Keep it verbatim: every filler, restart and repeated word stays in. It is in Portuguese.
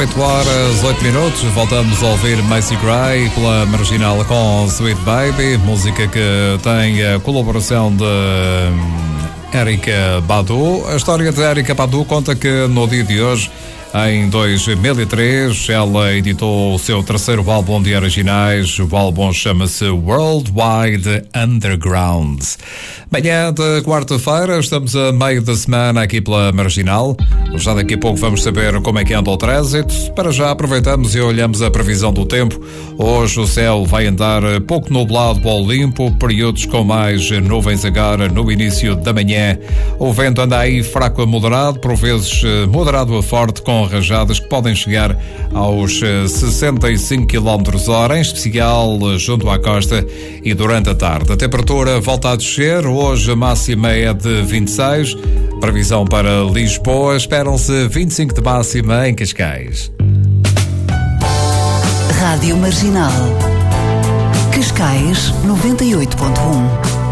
oito horas, oito minutos, voltamos a ouvir Macy Gray pela Marginal com Sweet Baby, música que tem a colaboração de Erykah Badu. A história de Erykah Badu conta que no dia de hoje, em dois mil e três, ela editou o seu terceiro álbum de originais. O álbum chama-se Worldwide Underground. Manhã de quarta-feira, estamos a meio da semana aqui pela Marginal. Já daqui a pouco vamos saber como é que anda o trânsito. Para já aproveitamos e olhamos a previsão do tempo. Hoje o céu vai andar pouco nublado ou limpo, períodos com mais nuvens agora no início da manhã. O vento anda aí fraco a moderado, por vezes moderado a forte, com rajadas que podem chegar aos sessenta e cinco quilómetros por hora, em especial junto à costa e durante a tarde. A temperatura volta a descer, hoje a máxima é de vinte e seis, previsão para Lisboa, esperam-se vinte e cinco de máxima em Cascais. Rádio Marginal, Cascais noventa e oito ponto um.